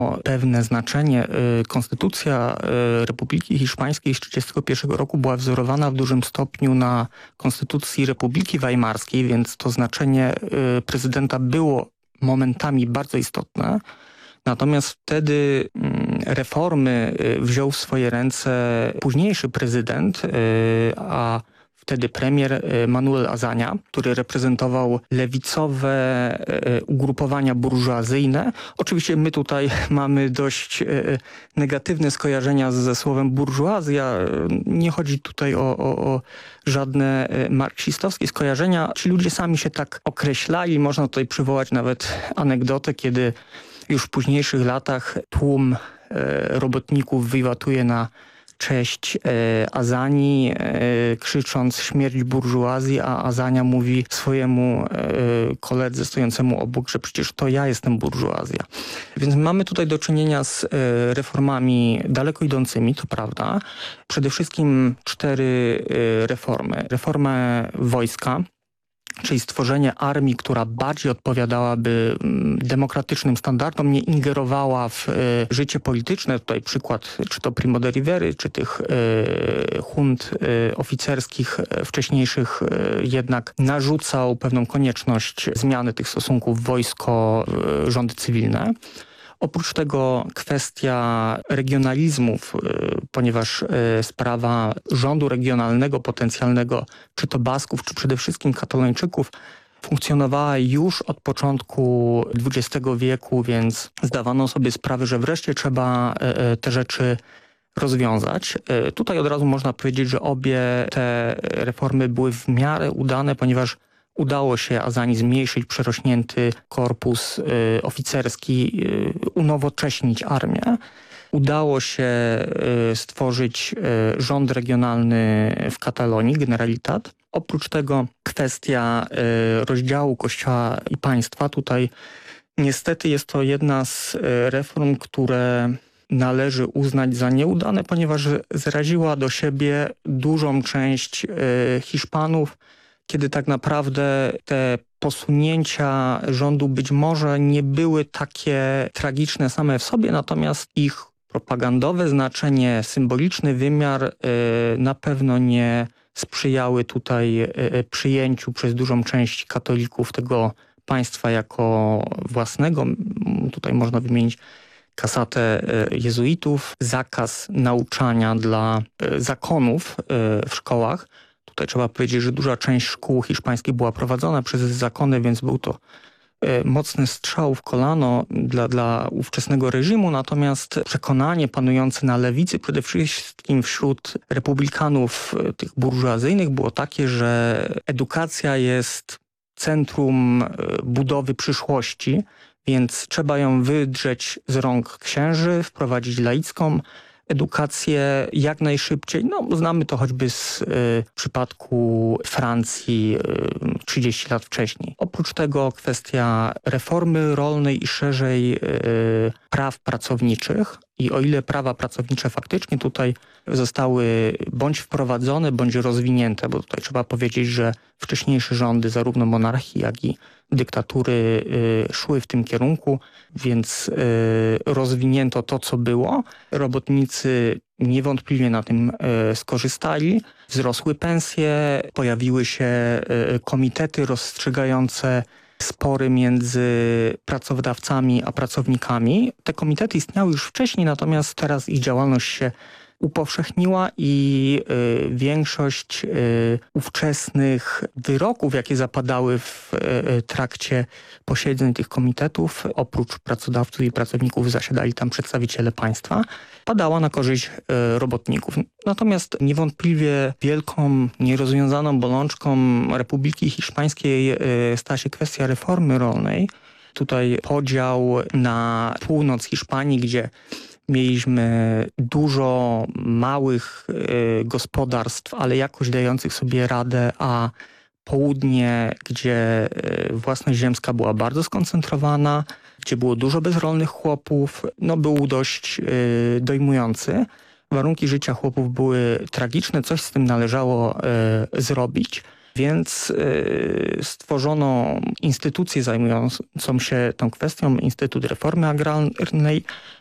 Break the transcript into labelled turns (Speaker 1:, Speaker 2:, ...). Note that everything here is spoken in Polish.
Speaker 1: pewne znaczenie. Konstytucja Republiki Hiszpańskiej z 1931 roku była wzorowana w dużym stopniu na Konstytucji Republiki Weimarskiej, więc to znaczenie prezydenta było momentami bardzo istotne. Natomiast wtedy reformy wziął w swoje ręce późniejszy prezydent, a wtedy premier Manuel Azaña, który reprezentował lewicowe ugrupowania burżuazyjne. Oczywiście my tutaj mamy dość negatywne skojarzenia ze słowem burżuazja. Nie chodzi tutaj o żadne marksistowskie skojarzenia. Ci ludzie sami się tak określali. Można tutaj przywołać nawet anegdotę, kiedy już w późniejszych latach tłum robotników wiwatuje na cześć Azani, krzycząc śmierć burżuazji, a Azaña mówi swojemu koledze stojącemu obok, że przecież to ja jestem burżuazja. Więc mamy tutaj do czynienia z reformami daleko idącymi, to prawda. Przede wszystkim 4 reformy. Reformę wojska, czyli stworzenie armii, która bardziej odpowiadałaby demokratycznym standardom, nie ingerowała w życie polityczne. Tutaj przykład czy to Primo de Rivery, czy tych hunt oficerskich wcześniejszych jednak narzucał pewną konieczność zmiany tych stosunków wojsko-rządy cywilne. Oprócz tego kwestia regionalizmów, ponieważ sprawa rządu regionalnego potencjalnego, czy to Basków, czy przede wszystkim Katalończyków, funkcjonowała już od początku XX wieku, więc zdawano sobie sprawę, że wreszcie trzeba te rzeczy rozwiązać. Tutaj od razu można powiedzieć, że obie te reformy były w miarę udane, ponieważ udało się Azani zmniejszyć przerośnięty korpus oficerski, unowocześnić armię. Udało się stworzyć rząd regionalny w Katalonii, Generalitat. Oprócz tego kwestia rozdziału kościoła i państwa. Tutaj niestety jest to jedna z reform, które należy uznać za nieudane, ponieważ zraziła do siebie dużą część Hiszpanów, kiedy tak naprawdę te posunięcia rządu być może nie były takie tragiczne same w sobie, natomiast ich propagandowe znaczenie, symboliczny wymiar na pewno nie sprzyjały tutaj przyjęciu przez dużą część katolików tego państwa jako własnego. Tutaj można wymienić kasatę jezuitów, zakaz nauczania dla zakonów w szkołach. Tutaj trzeba powiedzieć, że duża część szkół hiszpańskich była prowadzona przez zakony, więc był to mocny strzał w kolano dla ówczesnego reżimu, natomiast przekonanie panujące na lewicy, przede wszystkim wśród republikanów tych burżuazyjnych, było takie, że edukacja jest centrum budowy przyszłości, więc trzeba ją wydrzeć z rąk księży, wprowadzić laicką edukację jak najszybciej. No, znamy to choćby z przypadku Francji 30 lat wcześniej. Oprócz tego kwestia reformy rolnej i szerzej praw pracowniczych. I o ile prawa pracownicze faktycznie tutaj zostały bądź wprowadzone, bądź rozwinięte, bo tutaj trzeba powiedzieć, że wcześniejsze rządy, zarówno monarchii, jak i dyktatury szły w tym kierunku, więc rozwinięto to, co było. Robotnicy niewątpliwie na tym skorzystali. Wzrosły pensje, pojawiły się komitety rozstrzygające spory między pracodawcami a pracownikami. Te komitety istniały już wcześniej, natomiast teraz ich działalność się upowszechniła i większość ówczesnych wyroków, jakie zapadały w trakcie posiedzeń tych komitetów, oprócz pracodawców i pracowników zasiadali tam przedstawiciele państwa, padała na korzyść robotników. Natomiast niewątpliwie wielką, nierozwiązaną bolączką Republiki Hiszpańskiej stała się kwestia reformy rolnej. Tutaj podział na północ Hiszpanii, gdzie mieliśmy dużo małych gospodarstw, ale jakoś dających sobie radę, a południe, gdzie własność ziemska była bardzo skoncentrowana, gdzie było dużo bezrolnych chłopów, no był dość dojmujący. Warunki życia chłopów były tragiczne, coś z tym należało zrobić. Więc stworzono instytucję zajmującą się tą kwestią, Instytut Reformy Agrarnej,